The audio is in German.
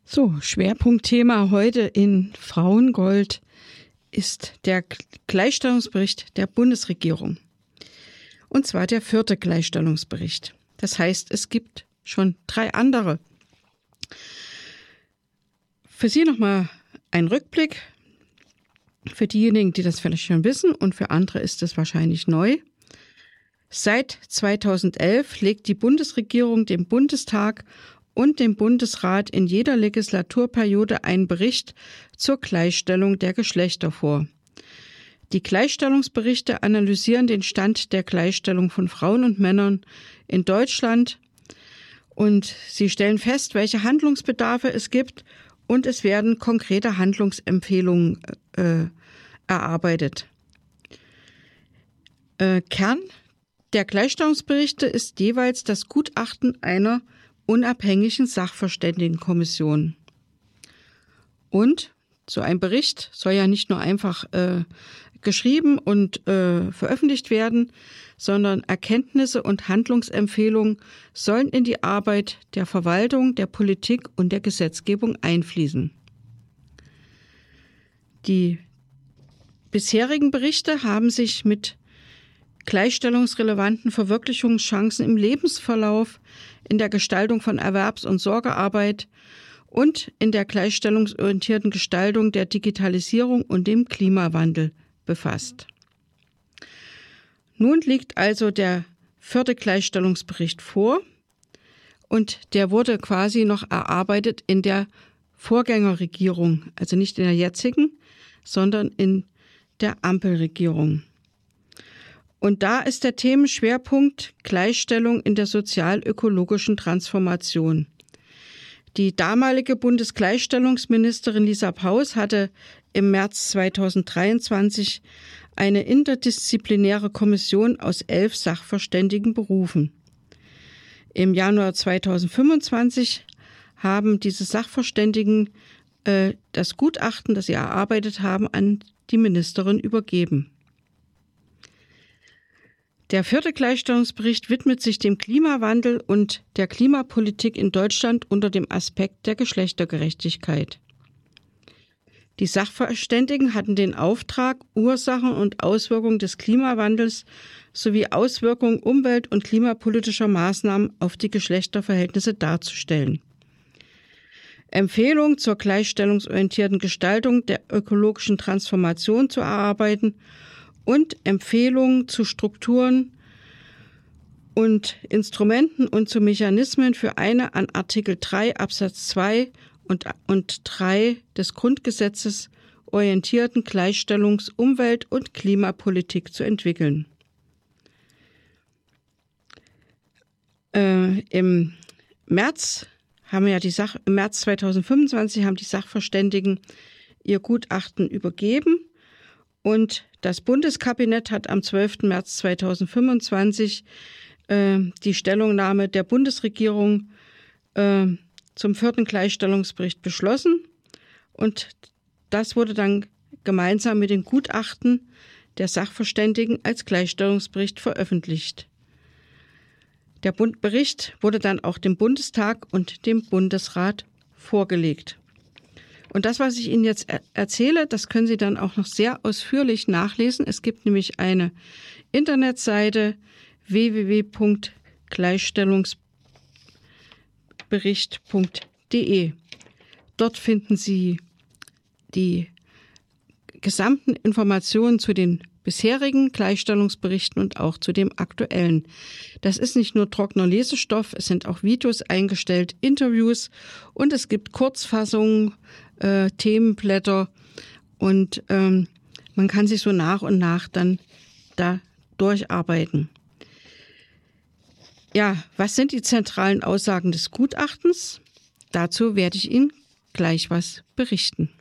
So, Schwerpunktthema heute in Frauengold ist der Gleichstellungsbericht der Bundesregierung. Und zwar der 4. Gleichstellungsbericht. Das heißt, es gibt schon 3 andere. Für Sie nochmal ein Rückblick. Für diejenigen, die das vielleicht schon wissen, und für andere ist es wahrscheinlich neu. Seit 2011 legt die Bundesregierung dem Bundestag und dem Bundesrat in jeder Legislaturperiode einen Bericht zur Gleichstellung der Geschlechter vor. Die Gleichstellungsberichte analysieren den Stand der Gleichstellung von Frauen und Männern in Deutschland und sie stellen fest, welche Handlungsbedarfe es gibt, und es werden konkrete Handlungsempfehlungen erarbeitet. Kern der Gleichstellungsberichte ist jeweils das Gutachten einer unabhängigen Sachverständigenkommission. Und so ein Bericht soll ja nicht nur einfach geschrieben und veröffentlicht werden, sondern Erkenntnisse und Handlungsempfehlungen sollen in die Arbeit der Verwaltung, der Politik und der Gesetzgebung einfließen. Die bisherigen Berichte haben sich mit gleichstellungsrelevanten Verwirklichungschancen im Lebensverlauf, in der Gestaltung von Erwerbs- und Sorgearbeit und in der gleichstellungsorientierten Gestaltung der Digitalisierung und dem Klimawandel befasst. Nun liegt also der 4. Gleichstellungsbericht vor und der wurde quasi noch erarbeitet in der Vorgängerregierung, also nicht in der jetzigen, sondern in der Ampelregierung. Und da ist der Themenschwerpunkt Gleichstellung in der sozial-ökologischen Transformation. Die damalige Bundesgleichstellungsministerin Lisa Paus hatte im März 2023 eine interdisziplinäre Kommission aus 11 Sachverständigen berufen. Im Januar 2025 haben diese Sachverständigen das Gutachten, das sie erarbeitet haben, an die Ministerin übergeben. Der 4. Gleichstellungsbericht widmet sich dem Klimawandel und der Klimapolitik in Deutschland unter dem Aspekt der Geschlechtergerechtigkeit. Die Sachverständigen hatten den Auftrag, Ursachen und Auswirkungen des Klimawandels sowie Auswirkungen umwelt- und klimapolitischer Maßnahmen auf die Geschlechterverhältnisse darzustellen. Empfehlungen zur gleichstellungsorientierten Gestaltung der ökologischen Transformation zu erarbeiten und Empfehlungen zu Strukturen und Instrumenten und zu Mechanismen für eine an Artikel 3 Absatz 2 und 3 des Grundgesetzes orientierten Gleichstellungs-, Umwelt- und Klimapolitik zu entwickeln. Im März 2025 haben die Sachverständigen ihr Gutachten übergeben. Und das Bundeskabinett hat am 12. März 2025 die Stellungnahme der Bundesregierung zum 4. Gleichstellungsbericht beschlossen. Und das wurde dann gemeinsam mit den Gutachten der Sachverständigen als Gleichstellungsbericht veröffentlicht. Der Bericht wurde dann auch dem Bundestag und dem Bundesrat vorgelegt. Und das, was ich Ihnen jetzt erzähle, das können Sie dann auch noch sehr ausführlich nachlesen. Es gibt nämlich eine Internetseite www.gleichstellungsbericht.de. Dort finden Sie die gesamten Informationen zu den bisherigen Gleichstellungsberichten und auch zu dem aktuellen. Das ist nicht nur trockener Lesestoff, es sind auch Videos eingestellt, Interviews und es gibt Kurzfassungen, Themenblätter und man kann sich so nach und nach dann da durcharbeiten. Ja, was sind die zentralen Aussagen des Gutachtens? Dazu werde ich Ihnen gleich was berichten.